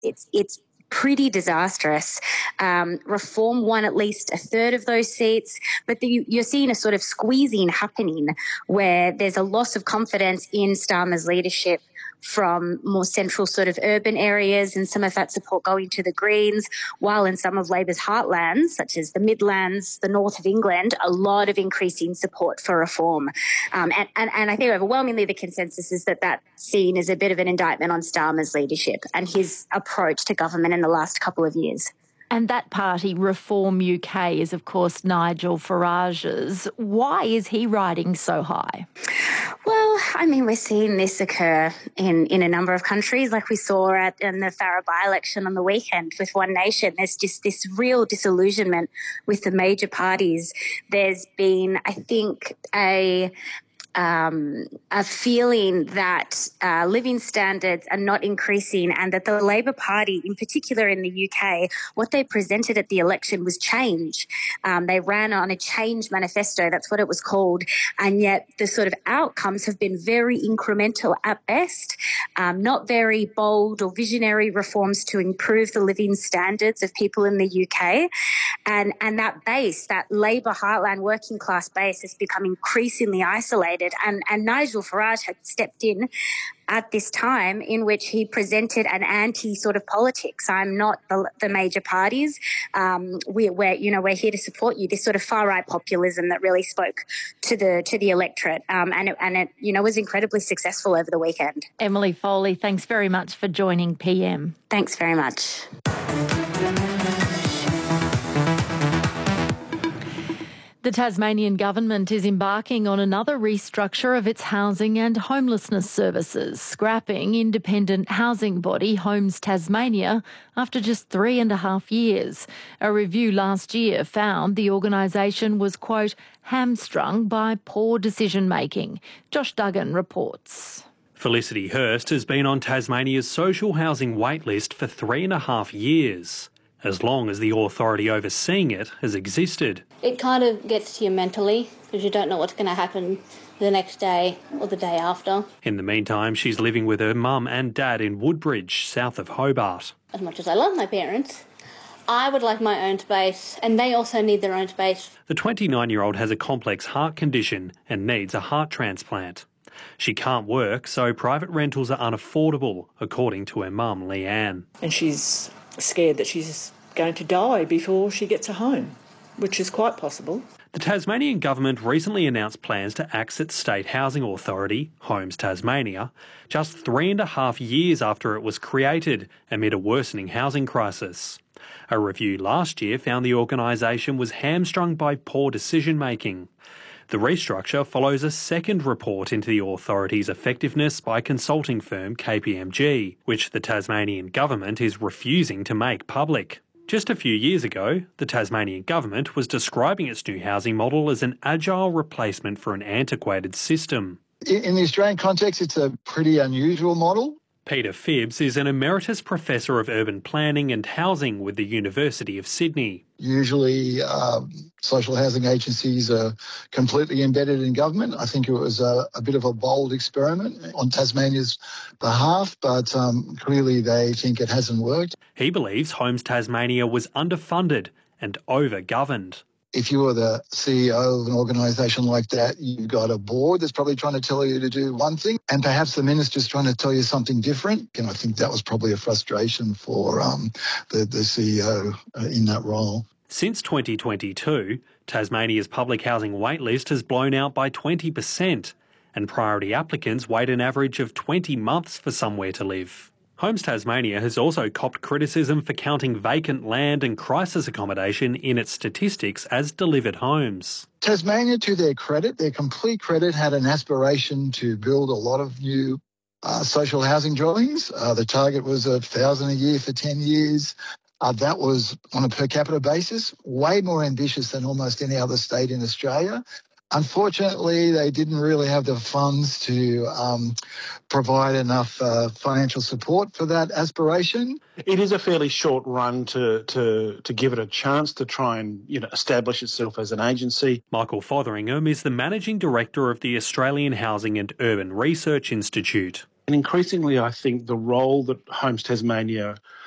it's pretty disastrous. Reform won at least a third of those seats, but you're seeing a sort of squeezing happening where there's a loss of confidence in Starmer's leadership from more central sort of urban areas, and some of that support going to the Greens, while in some of Labor's heartlands, such as the Midlands, the north of England, a lot of increasing support for reform. And I think overwhelmingly the consensus is that seen as a bit of an indictment on Starmer's leadership and his approach to government in the last couple of years. And that party, Reform UK, is of course Nigel Farage's. Why is he riding so high? Well, I mean, we're seeing this occur in a number of countries, like we saw in the Farah by-election on the weekend with One Nation. There's just this real disillusionment with the major parties. There's been, I think, a feeling that living standards are not increasing, and that the Labor Party, in particular in the UK, what they presented at the election was change. They ran on a change manifesto, that's what it was called, and yet the sort of outcomes have been very incremental at best, not very bold or visionary reforms to improve the living standards of people in the UK. And that base, that Labor heartland working class base, has become increasingly isolated. And Nigel Farage had stepped in at this time in which he presented an anti sort of politics. I'm not the major parties. We're here to support you. This sort of far right populism that really spoke to the electorate, and it was incredibly successful over the weekend. Emily Foley, thanks very much for joining PM. Thanks very much. The Tasmanian government is embarking on another restructure of its housing and homelessness services, scrapping independent housing body Homes Tasmania after just 3.5 years. A review last year found the organisation was, quote, hamstrung by poor decision-making. Josh Duggan reports. Felicity Hurst has been on Tasmania's social housing waitlist for 3.5 years, as long as the authority overseeing it has existed. It kind of gets to you mentally because you don't know what's going to happen the next day or the day after. In the meantime, she's living with her mum and dad in Woodbridge, south of Hobart. As much as I love my parents, I would like my own space, and they also need their own space. The 29-year-old has a complex heart condition and needs a heart transplant. She can't work, so private rentals are unaffordable, according to her mum, Leanne. And she's scared that she's going to die before she gets a home, which is quite possible. The Tasmanian government recently announced plans to axe its state housing authority, Homes Tasmania, just 3.5 years after it was created, amid a worsening housing crisis. A review last year found the organisation was hamstrung by poor decision-making. The restructure follows a second report into the authority's effectiveness by consulting firm KPMG, which the Tasmanian government is refusing to make public. Just a few years ago, the Tasmanian government was describing its new housing model as an agile replacement for an antiquated system. In the Australian context, it's a pretty unusual model. Peter Phibbs is an emeritus professor of urban planning and housing with the University of Sydney. Usually social housing agencies are completely embedded in government. I think it was a bit of a bold experiment on Tasmania's behalf, but clearly they think it hasn't worked. He believes Homes Tasmania was underfunded and over-governed. If you were the CEO of an organisation like that, you've got a board that's probably trying to tell you to do one thing, and perhaps the minister's trying to tell you something different. And I think that was probably a frustration for the CEO in that role. Since 2022, Tasmania's public housing waitlist has blown out by 20%, and priority applicants wait an average of 20 months for somewhere to live. Homes Tasmania has also copped criticism for counting vacant land and crisis accommodation in its statistics as delivered homes. Tasmania, to their credit, their complete credit, had an aspiration to build a lot of new social housing dwellings. The target was 1,000 a year for 10 years. That was on a per capita basis, way more ambitious than almost any other state in Australia. Unfortunately, they didn't really have the funds to provide enough financial support for that aspiration. It is a fairly short run to give it a chance to try and establish itself as an agency. Michael Fotheringham is the Managing Director of the Australian Housing and Urban Research Institute. And increasingly, I think the role that Homes Tasmania